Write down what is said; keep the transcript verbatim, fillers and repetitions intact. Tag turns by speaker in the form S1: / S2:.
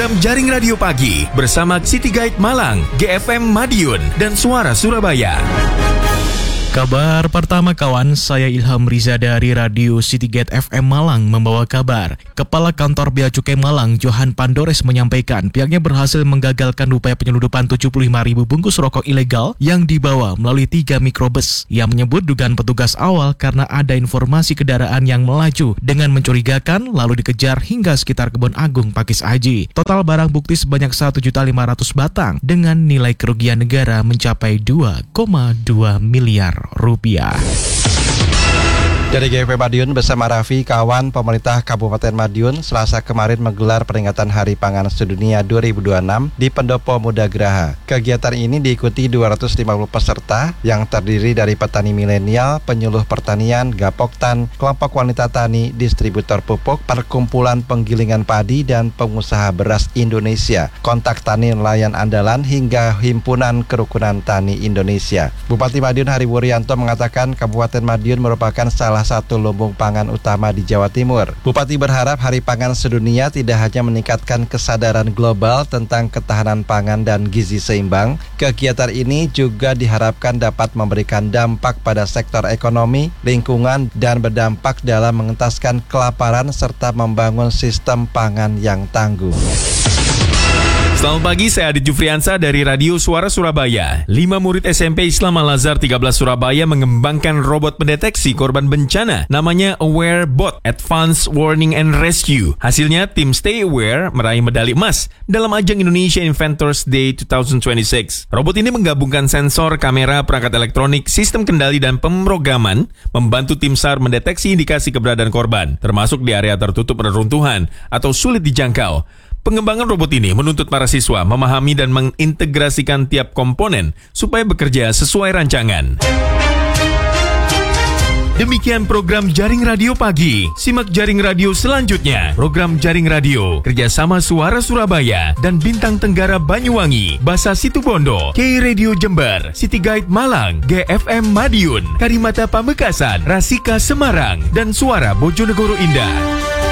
S1: program Jaring Radio Pagi bersama City Guide Malang, G F M Madiun, dan Suara Surabaya.
S2: Kabar pertama kawan, saya Ilham Riza dari Radio City Gate F M Malang membawa kabar. Kepala Kantor Bea Cukai Malang, Johan Pandores menyampaikan pihaknya berhasil menggagalkan upaya penyelundupan tujuh puluh lima ribu bungkus rokok ilegal yang dibawa melalui tiga mikrobus. Ia menyebut dugaan petugas awal karena ada informasi kendaraan yang melaju dengan mencurigakan lalu dikejar hingga sekitar Kebon Agung, Pakis Aji. Total barang bukti sebanyak satu juta lima ratus batang dengan nilai kerugian negara mencapai dua koma dua miliar rupiah.
S3: Dari G F M Madiun bersama Raffi, kawan, pemerintah Kabupaten Madiun Selasa kemarin menggelar peringatan Hari Pangan Sedunia dua ribu dua puluh enam di Pendopo Muda Graha. Kegiatan ini diikuti dua ratus lima puluh peserta yang terdiri dari petani milenial, penyuluh pertanian, gapoktan, kelompok wanita tani, distributor pupuk, perkumpulan penggilingan padi, dan pengusaha beras Indonesia, kontak tani nelayan andalan, hingga himpunan kerukunan tani Indonesia. Bupati Madiun Hari Wuryanto mengatakan Kabupaten Madiun merupakan salah satu lumbung pangan utama di Jawa Timur. Bupati berharap Hari Pangan Sedunia tidak hanya meningkatkan kesadaran global tentang ketahanan pangan dan gizi seimbang, kegiatan ini juga diharapkan dapat memberikan dampak pada sektor ekonomi, lingkungan, dan berdampak dalam mengentaskan kelaparan serta membangun sistem pangan yang tangguh.
S1: Selamat pagi, saya Adit Jufriansa dari Radio Suara Surabaya. Lima murid S M P Islam Al-Azhar tiga belas Surabaya mengembangkan robot pendeteksi korban bencana. Namanya Aware Bot, Advanced Warning and Rescue. Hasilnya, tim Stay Aware meraih medali emas dalam ajang Indonesia Inventors Day dua ribu dua puluh enam. Robot ini menggabungkan sensor, kamera, perangkat elektronik, sistem kendali, dan pemrograman, membantu tim SAR mendeteksi indikasi keberadaan korban, termasuk di area tertutup reruntuhan atau sulit dijangkau. Pengembangan robot ini menuntut para siswa memahami dan mengintegrasikan tiap komponen supaya bekerja sesuai rancangan. Demikian program Jaring Radio Pagi. Simak Jaring Radio selanjutnya. Program Jaring Radio kerjasama Suara Surabaya dan Bintang Tenggara Banyuwangi, Basa Situbondo, K Radio Jember, City Guide Malang, G F M Madiun, Karimata Pamekasan, Rasika Semarang, dan Suara Bojonegoro Indah.